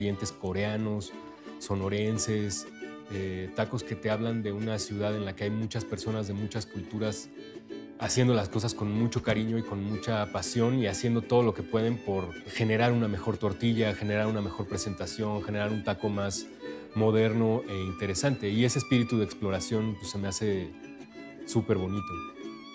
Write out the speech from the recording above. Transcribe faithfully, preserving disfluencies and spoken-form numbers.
ingredientes coreanos, sonorenses, eh, tacos que te hablan de una ciudad en la que hay muchas personas de muchas culturas haciendo las cosas con mucho cariño y con mucha pasión y haciendo todo lo que pueden por generar una mejor tortilla, generar una mejor presentación, generar un taco más moderno e interesante. Y ese espíritu de exploración pues, se me hace súper bonito.